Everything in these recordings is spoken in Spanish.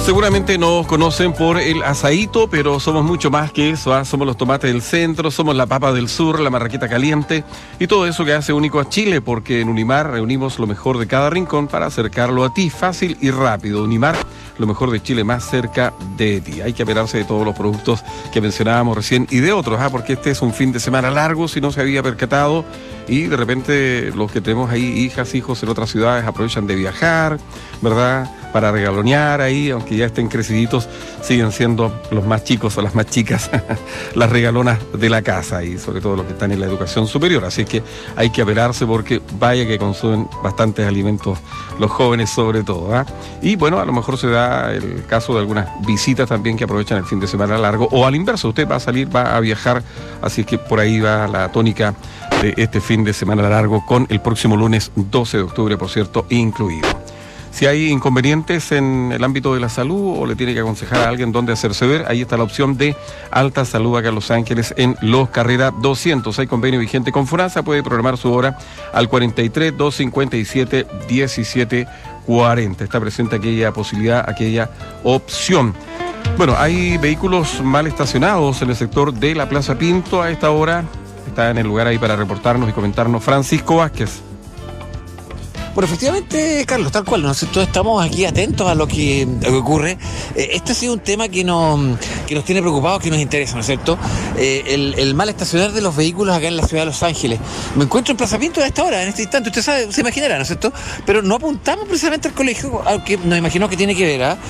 Seguramente nos conocen por el asaíto, pero somos mucho más que eso, ¿ah? Somos los tomates del centro, somos la papa del sur, la marraqueta caliente y todo eso que hace único a Chile, porque en Unimar reunimos lo mejor de cada rincón para acercarlo a ti, fácil y rápido. Unimar, lo mejor de Chile más cerca de ti. Hay que apelarse de todos los productos que mencionábamos recién y de otros, porque este es un fin de semana largo, si no se había percatado, y de repente los que tenemos ahí hijas, hijos en otras ciudades aprovechan de viajar, ¿verdad?, para regalonear ahí, aunque ya estén creciditos, siguen siendo los más chicos o las más chicas las regalonas de la casa, y sobre todo los que están en la educación superior. Así que hay que apelarse, porque vaya que consumen bastantes alimentos los jóvenes sobre todo, ¿ah? Y bueno, a lo mejor se da el caso de algunas visitas también que aprovechan el fin de semana largo, o al inverso, usted va a salir, va a viajar, así que por ahí va la tónica de este fin de semana largo, con el próximo lunes 12 de octubre, por cierto, incluido. Si hay inconvenientes en el ámbito de la salud o le tiene que aconsejar a alguien dónde hacerse ver, ahí está la opción de Alta Salud acá en Los Ángeles, en Los Carrera 200. Hay convenio vigente con FONASA, puede programar su hora al 43 257 1740. Está presente aquella posibilidad, aquella opción. Bueno, hay vehículos mal estacionados en el sector de la Plaza Pinto a esta hora. Está en el lugar ahí para reportarnos y comentarnos Francisco Vázquez. Bueno, efectivamente, Carlos, tal cual, nosotros estamos aquí atentos a lo que ocurre. Este ha sido un tema que nos tiene preocupados, que nos interesa, ¿no es cierto? El mal estacionar de los vehículos acá en la ciudad de Los Ángeles. Me encuentro en Plaza Pinto a esta hora, en este instante, usted sabe, se imaginará, ¿no es cierto? Pero no apuntamos precisamente al colegio, aunque nos imaginamos que tiene que ver, ¿ah?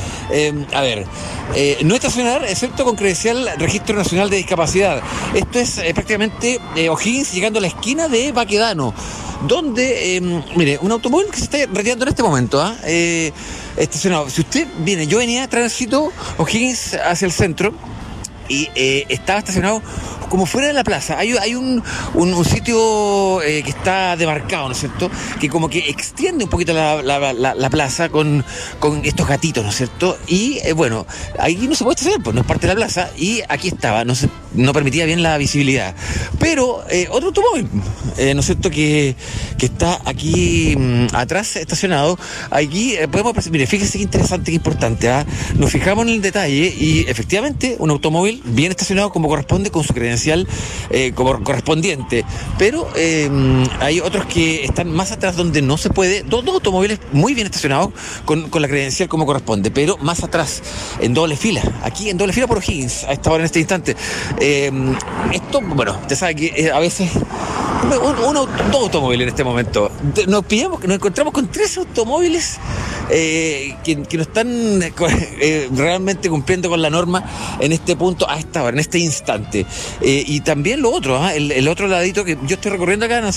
No estacionar, excepto con credencial Registro Nacional de Discapacidad. Esto es prácticamente O'Higgins llegando a la esquina de Baquedano, donde, mire, un automóvil que se está retirando en este momento, estacionado. Si usted viene, yo venía tránsito O'Higgins hacia el centro y estaba estacionado como fuera de la plaza. Hay un sitio que está demarcado, ¿no es cierto?, que como que extiende un poquito la plaza con estos gatitos, ¿no es cierto? Y bueno, ahí no se puede estacionar, pues no es parte de la plaza, y aquí estaba, no permitía bien la visibilidad. Pero otro automóvil, ¿no es cierto?, que está aquí atrás estacionado. Aquí podemos, mire, fíjese qué interesante, qué importante, nos fijamos en el detalle y efectivamente un automóvil bien estacionado como corresponde, con su credencial como correspondiente, pero hay otros que están más atrás, donde no se puede. Dos automóviles muy bien estacionados con la credencial como corresponde, pero más atrás, en doble fila, aquí en doble fila por O'Higgins a esta hora, en este instante. Esto, bueno, usted sabe que a veces dos automóviles en este momento. Nos encontramos con 3 automóviles que no están realmente cumpliendo con la norma en este punto, a esta hora, en este instante. Y también lo otro, el otro ladito que yo estoy recorriendo acá, no sé